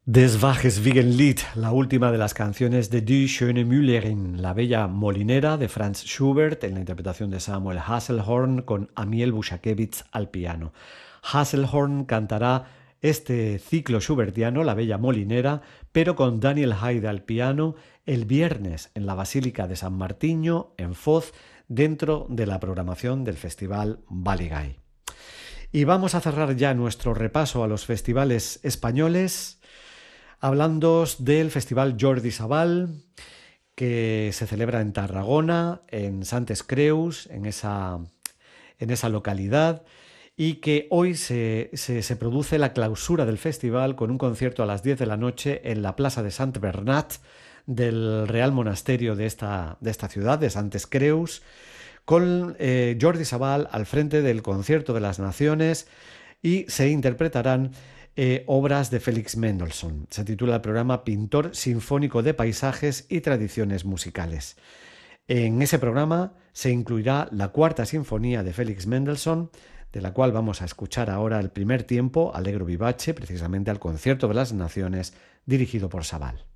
Des Wages Wiegenlied, la última de las canciones de Die schöne Müllerin, la bella molinera de Franz Schubert, en la interpretación de Samuel Hasselhorn con Amiel Bushakevich al piano. Hasselhorn cantará este ciclo schubertiano, La bella molinera, pero con Daniel Haide al piano el viernes en la Basílica de San Martiño, en Foz, dentro de la programación del Festival Baligay. Y vamos a cerrar ya nuestro repaso a los festivales españoles hablando del Festival Jordi Sabal, que se celebra en Tarragona, en Santes Creus, en esa localidad, y que hoy se produce la clausura del festival con un concierto a las 10 de la noche en la Plaza de Sant Bernat del Real Monasterio de esta ciudad, de Santes Creus, con Jordi Sabal al frente del Concierto de las Naciones, y se interpretarán obras de Félix Mendelssohn. Se titula el programa Pintor Sinfónico de Paisajes y Tradiciones Musicales. En ese programa se incluirá la Cuarta Sinfonía de Félix Mendelssohn, de la cual vamos a escuchar ahora el primer tiempo, Allegro vivace, precisamente al Concierto de las Naciones, dirigido por Sabal.